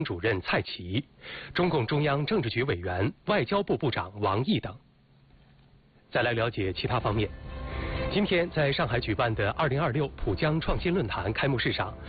主任蔡奇、中共中央政治局委员、外交部部长王毅等。再来了解其他方面。今天在上海举办的2026浦江创新论坛开幕式上，